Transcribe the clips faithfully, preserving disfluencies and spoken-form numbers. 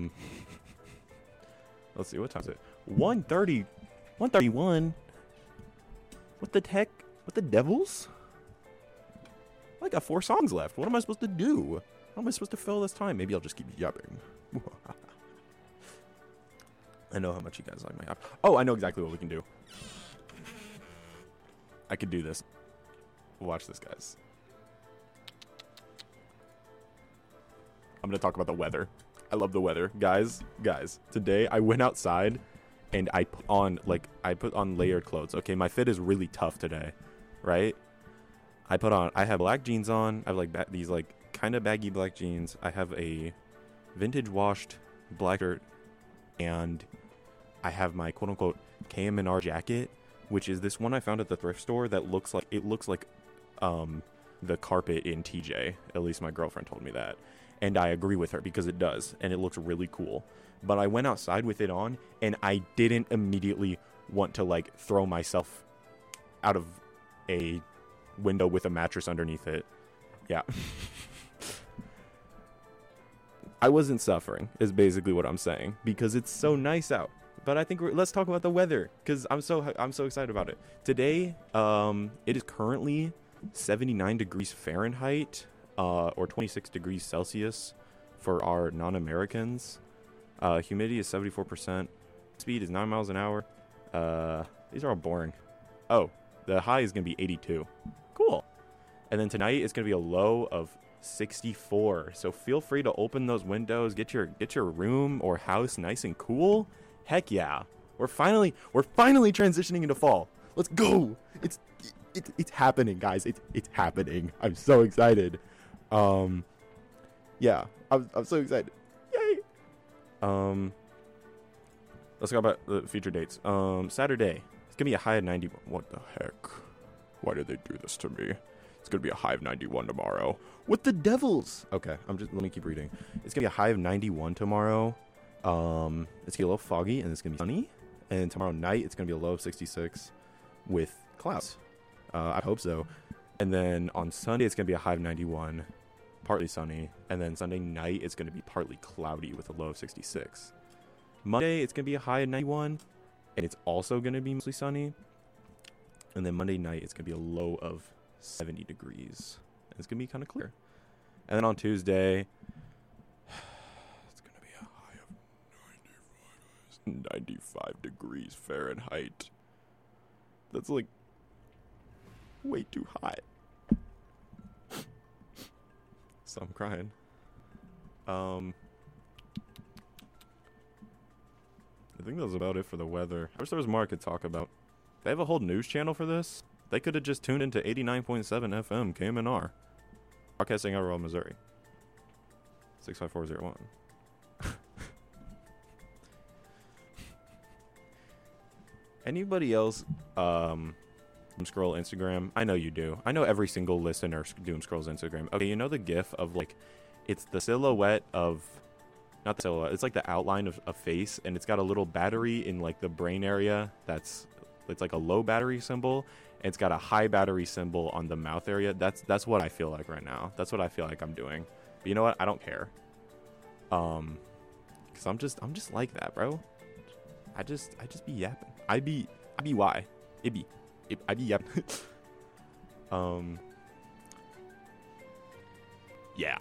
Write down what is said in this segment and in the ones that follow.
Um, let's see, what time is it? one thirty, one thirty-one. What the heck? What the devils? I got four songs left. What am I supposed to do? How am I supposed to fill this time? Maybe I'll just keep yapping. I know how much you guys like my yap. Oh, I know exactly what we can do. I could do this. Watch this, guys. I'm going to talk about the weather. I love the weather. Guys, guys, today I went outside and I put on, like, I put on layered clothes. Okay, my fit is really tough today, right? I put on, I have black jeans on. I have, like, ba- these, like, kind of baggy black jeans. I have a vintage washed black shirt. And I have my quote-unquote K M N R jacket, which is this one I found at the thrift store that looks like, it looks like um, the carpet in T J. At least my girlfriend told me that. And I agree with her because it does, and it looks really cool. But I went outside with it on, and I didn't immediately want to, like, throw myself out of a window with a mattress underneath it. Yeah. I wasn't suffering, is basically what I'm saying, because it's so nice out. But I think we're, let's talk about the weather, because I'm so I'm so excited about it. Today, um, it is currently seventy-nine degrees Fahrenheit. Uh, or twenty-six degrees Celsius for our non-Americans. Uh, humidity is seventy-four percent. Speed is nine miles an hour. Uh, these are all boring. Oh, the high is going to be eighty-two. Cool. And then tonight it's going to be a low of sixty-four. So feel free to open those windows, get your get your room or house nice and cool. Heck yeah. We're finally we're finally transitioning into fall. Let's go. It's it, it's happening, guys. It's it's happening. I'm so excited. Um, yeah, I'm, I'm so excited. Yay. Um, let's talk about the future dates. Um, Saturday, it's going to be a high of ninety. What the heck? Why did they do this to me? It's going to be a high of ninety-one tomorrow. What the devils? Okay, I'm just, let me keep reading. It's going to be a high of ninety-one tomorrow. Um, it's going to be a little foggy and it's going to be sunny. And tomorrow night, it's going to be a low of sixty-six with clouds. Uh, I hope so. And then on Sunday, it's going to be a high of ninety-one. Partly sunny, and then Sunday night it's going to be partly cloudy with a low of sixty-six. Monday it's going to be a high of ninety-one, and it's also going to be mostly sunny. And then Monday night it's going to be a low of seventy degrees, and it's going to be kind of clear. And then on Tuesday it's going to be a high of ninety-five degrees Fahrenheit. That's like way too hot. So I'm crying. Um, I think that was about it for the weather. I wish there was more I could talk about. They have a whole news channel for this. They could have just tuned into eighty-nine point seven F M K M N R. Broadcasting out of Missouri. six five four zero one. Anybody else um doom scroll Instagram? I know you do. I know every single listener doom scrolls Instagram. Okay, you know the gif of, like, it's the silhouette of, not the silhouette, it's like the outline of a face, and it's got a little battery in, like, the brain area that's, it's like a low battery symbol, and it's got a high battery symbol on the mouth area. That's that's what I feel like right now. That's what I feel like I'm doing. But you know what? I don't care. Um, cause I'm just I'm just like that, bro. I just I just be yapping. I be I be why it be it, I be yapping. um. Yeah.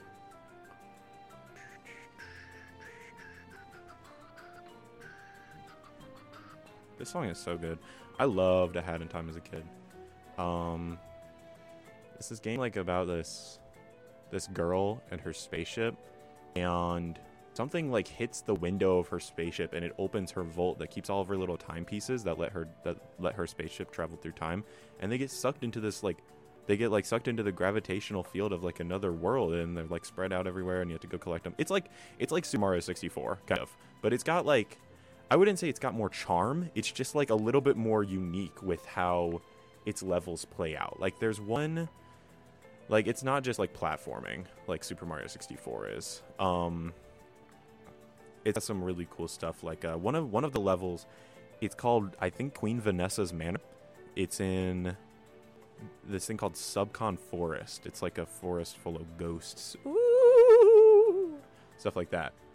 This song is so good. I loved A Hat in Time as a kid. Um, it's this game like about this this girl and her spaceship, and something like hits the window of her spaceship and it opens her vault that keeps all of her little timepieces that let her that let her spaceship travel through time, and they get sucked into this like they get like sucked into the gravitational field of like another world, and they're like spread out everywhere, and you have to go collect them. It's like it's like Super Mario sixty-four kind of, but it's got like, I wouldn't say it's got more charm. It's just like a little bit more unique with how its levels play out. Like there's one, like it's not just like platforming like Super Mario sixty-four is. Um, it has some really cool stuff. Like uh, one of one of the levels, it's called I think Queen Vanessa's Manor. It's in this thing called Subcon Forest. It's like a forest full of ghosts, ooh, stuff like that.